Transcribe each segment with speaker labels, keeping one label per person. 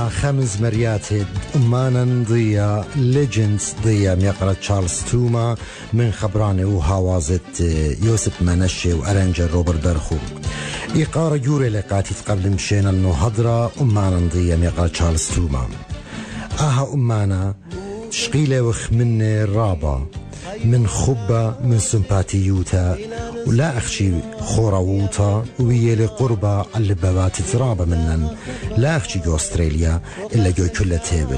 Speaker 1: خمس مريات أمانا ضيا ليجندز ضيا ميقرة تشارلز توما من خبراني وهوازت يوسف منشي وأرنجر روبرت برخو إيقار جوري لقاتي قبل مشينا النهضرة أمانا ضيا ميقرة تشارلز توما أمانا شقيلة وخمن رابا من خبة من سمباتيوتا ولا أخشي خوراووتا ويلي قربة على بوات ترابة منن لا أخشي جو أستراليا إلا جو كل تيبل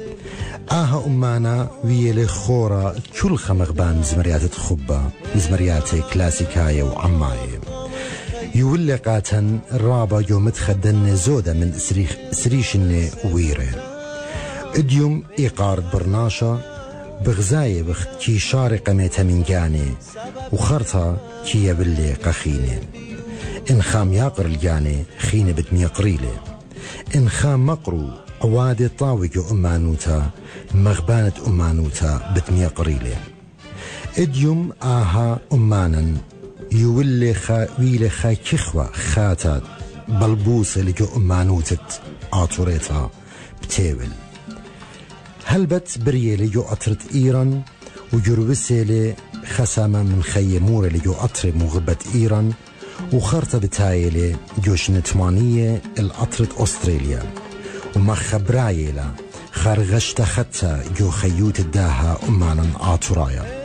Speaker 1: أمانا ويلي خورا كل خمغبان زمريات خبة زمريات كلاسيكاية وعماية يولي قاتن رابا جو متخدن زودة من سريشن ويري اديوم إيقار برناشا بغزاية بخت كي شارقة ميتامينجاني وخرطة كي يبلي قخيني إن خام ياقر الجاني خيني بتميقريلي إن خام مقرو عوادي طاوج أمانوتا مغبانة أمانوتا بتميقريلي اديوم أمانا يولي ويلي كخوة خاتات بلبوسة لجو أمانوتت آطوريتا بتيول هلبت بريالي جو أطرت إيران وجروسيلي خسامة من خيمورة لجو أطر مغبة إيران وخرطة بتايلي جوش نتمانية الأطرت أستراليا وما خبرايلا خرغشت خطة جو خيوت الداها أمانا آطورايا